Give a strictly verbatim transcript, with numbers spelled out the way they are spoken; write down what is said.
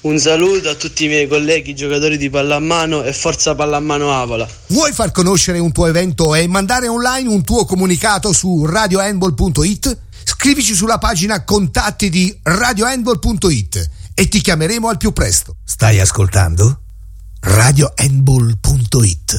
Un saluto a tutti i miei colleghi giocatori di pallamano e forza pallamano Avola. Vuoi far conoscere un tuo evento e mandare online un tuo comunicato su radio handball punto it? Scrivici sulla pagina contatti di radio handball punto it e ti chiameremo al più presto. Stai ascoltando? radio handball punto it